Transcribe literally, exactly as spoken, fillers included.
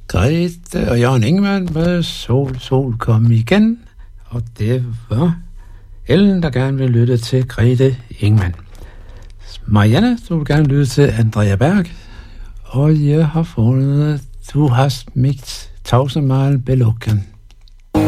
Grete og Jørgen Ingemann med Sol, Sol, kom igen. Og det var Ellen, der gerne vil lytte til Grete Ingemann. Marianne, du vil gerne lytte til Andrea Berg. Og jeg har fundet, du hast mich tausendmal belogen.